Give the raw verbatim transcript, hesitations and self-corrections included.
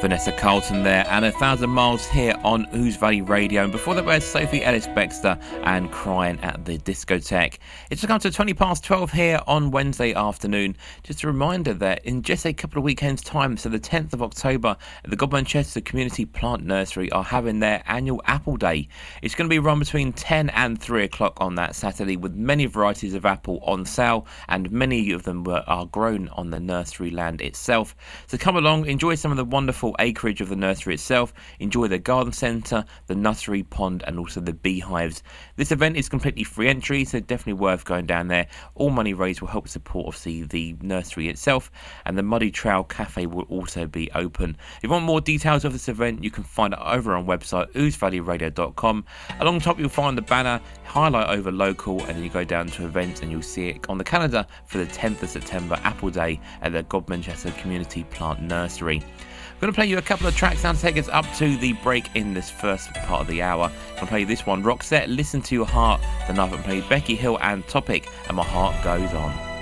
Vanessa Carlton there, and A Thousand Miles here on Ouse Valley Radio. And before that, we had Sophie Ellis-Bextor and Crying at the Discotheque. It's just come to twenty past twelve here on Wednesday afternoon. Just a reminder that in just a couple of weekends' time, so the tenth of October, the Godmanchester Community Plant Nursery are having their annual Apple Day. It's going to be run between ten and three o'clock on that Saturday, with many varieties of apple on sale, and many of them were, are grown on the nursery land itself. So come along, enjoy some of the wonderful acreage of the nursery itself, enjoy the garden centre, the nursery pond, and also the beehives. This event is completely free entry, so definitely worth going down there. All money raised will help support, obviously, the nursery itself, and the Muddy Trail Cafe will also be open. If you want more details of this event, you can find it over on website ouse valley radio dot com. Along top, you'll find the banner, highlight over local, and then you go down to events and you'll see it on the calendar for the tenth of September, Apple Day, at the Godmanchester Community Plant Nursery. I'm going to play you a couple of tracks now to take us up to the break in this first part of the hour. I'm going to play you this one, Roxette, Listen to Your Heart. Then I've played Becky Hill and Topic, and My Heart Goes On.